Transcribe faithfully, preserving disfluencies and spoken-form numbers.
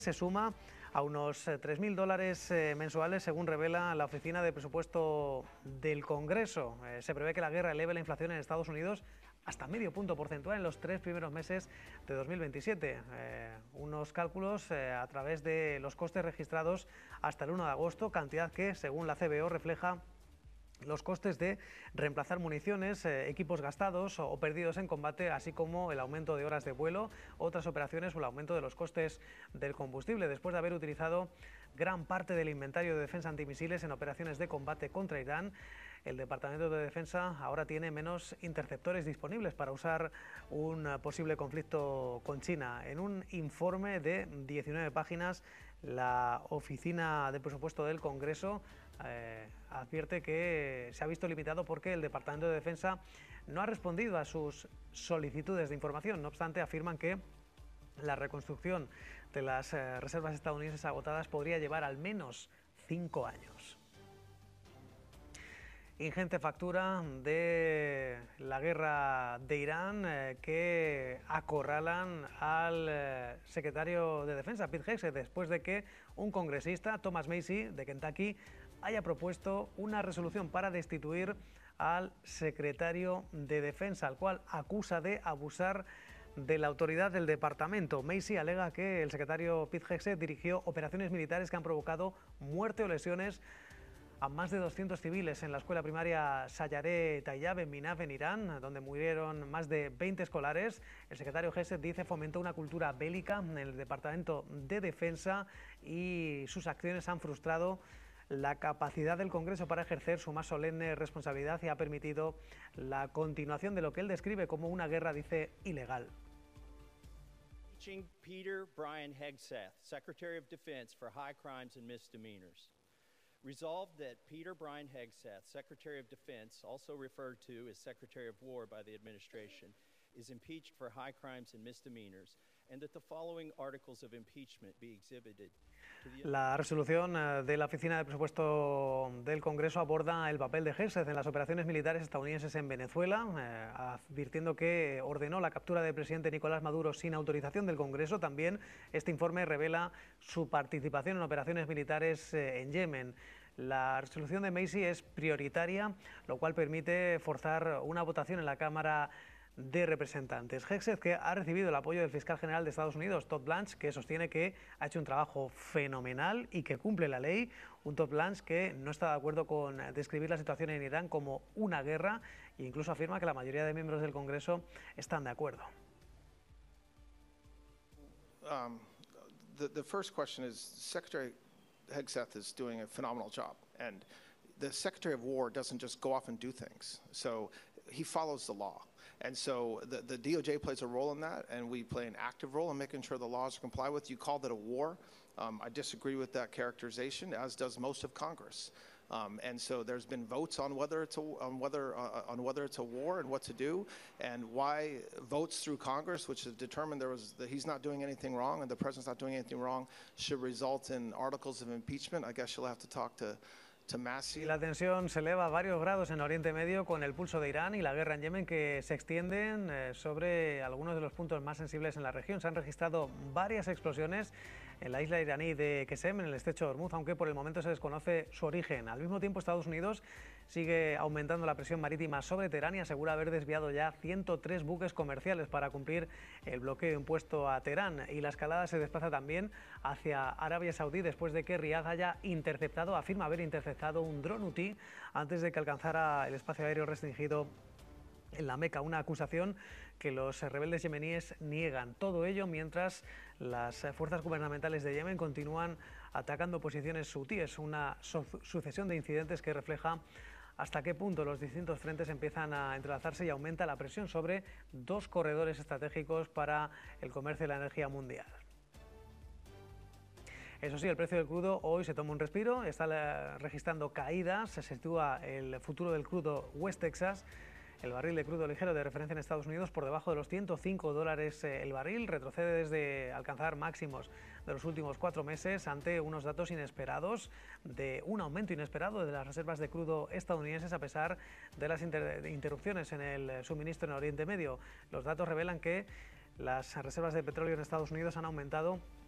se suma a unos tres mil dólares eh, mensuales, según revela la Oficina de Presupuesto del Congreso. Eh, se prevé que la guerra eleve la inflación en Estados Unidos hasta medio punto porcentual en los tres primeros meses de dos mil veintisiete. Eh, unos cálculos eh, a través de los costes registrados hasta el uno de agosto, cantidad que, según la C B O, refleja los costes de reemplazar municiones, eh, equipos gastados o, o perdidos en combate, así como el aumento de horas de vuelo, otras operaciones o el aumento de los costes del combustible, después de haber utilizado gran parte del inventario de defensa antimisiles en operaciones de combate contra Irán. El Departamento de Defensa ahora tiene menos interceptores disponibles para usar un posible conflicto con China. En un informe de diecinueve páginas, la Oficina de Presupuesto del Congreso eh, advierte que se ha visto limitado porque el Departamento de Defensa no ha respondido a sus solicitudes de información. No obstante, afirman que la reconstrucción de las eh, reservas estadounidenses agotadas podría llevar al menos cinco años. Ingente factura de la guerra de Irán eh, que acorralan al eh, secretario de Defensa, Pete Hegseth, después de que un congresista, Thomas Massie, de Kentucky, haya propuesto una resolución para destituir al secretario de Defensa, al cual acusa de abusar de la autoridad del departamento. Massie alega que el secretario Pete Hegseth dirigió operaciones militares que han provocado muerte o lesiones a más de doscientos civiles en la escuela primaria Sayare Tayyab en Minav, en Irán, donde murieron más de veinte escolares. El secretario Hegseth dice fomentó una cultura bélica en el Departamento de Defensa y sus acciones han frustrado la capacidad del Congreso para ejercer su más solemne responsabilidad y ha permitido la continuación de lo que él describe como una guerra, dice, ilegal. Peter Brian Hegseth, Secretary of Defense for high crimes and misdemeanors. Resolved that Peter Brian Hegseth, Secretary of Defense, also referred to as Secretary of War by the administration, is impeached for high crimes and misdemeanors, and that the following articles of impeachment be exhibited. La resolución de la Oficina de Presupuesto del Congreso aborda el papel de Hegseth en las operaciones militares estadounidenses en Venezuela, eh, advirtiendo que ordenó la captura del presidente Nicolás Maduro sin autorización del Congreso. También este informe revela su participación en operaciones militares eh, en Yemen. La resolución de Massie es prioritaria, lo cual permite forzar una votación en la Cámara de Representantes. Hegseth, que ha recibido el apoyo del fiscal general de Estados Unidos, Todd Blanche, que sostiene que ha hecho un trabajo fenomenal y que cumple la ley. Un Todd Blanche que no está de acuerdo con describir la situación en Irán como una guerra e incluso afirma que la mayoría de miembros del Congreso están de acuerdo. Um, the, the first question is, Secretary Hegseth is doing a phenomenal job, and the Secretary of War doesn't just go off and do things. So he follows the law. And so the, the D O J plays a role in that, and we play an active role in making sure the laws are complied with. You called it a war. Um, I disagree with that characterization, as does most of Congress. Um, and so there's been votes on whether it's a, on whether uh, on whether it's a war and what to do, and why votes through Congress, which have determined there was that he's not doing anything wrong and the president's not doing anything wrong, should result in articles of impeachment. I guess you'll have to talk to. Y la tensión se eleva a varios grados en Oriente Medio con el pulso de Irán y la guerra en Yemen que se extienden eh, sobre algunos de los puntos más sensibles en la región. Se han registrado varias explosiones en la isla iraní de Qesem, en el estrecho de Hormuz, aunque por el momento se desconoce su origen. Al mismo tiempo, Estados Unidos sigue aumentando la presión marítima sobre Teherán y asegura haber desviado ya ciento tres buques comerciales para cumplir el bloqueo impuesto a Teherán. Y la escalada se desplaza también hacia Arabia Saudí después de que Riad haya interceptado, afirma haber interceptado un dron hutí antes de que alcanzara el espacio aéreo restringido en la Meca, una acusación que los rebeldes yemeníes niegan. Todo ello mientras las fuerzas gubernamentales de Yemen continúan atacando posiciones hutíes, una sucesión de incidentes que refleja hasta qué punto los distintos frentes empiezan a entrelazarse y aumenta la presión sobre dos corredores estratégicos para el comercio y la energía mundial. Eso sí, el precio del crudo hoy se toma un respiro, está registrando caídas, se sitúa el futuro del crudo West Texas, el barril de crudo ligero de referencia en Estados Unidos por debajo de los ciento cinco dólares el barril, retrocede desde alcanzar máximos de los últimos cuatro meses ante unos datos inesperados de un aumento inesperado de las reservas de crudo estadounidenses a pesar de las inter interrupciones en el suministro en Oriente Medio. Los datos revelan que las reservas de petróleo en Estados Unidos han aumentado